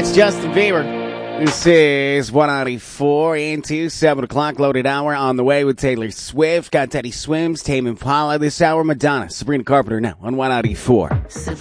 That's Justin Bieber. This is 194 into 7 o'clock loaded hour on the way with Taylor Swift. Got Teddy Swims, Tame Impala this hour, Madonna, Sabrina Carpenter now on 194.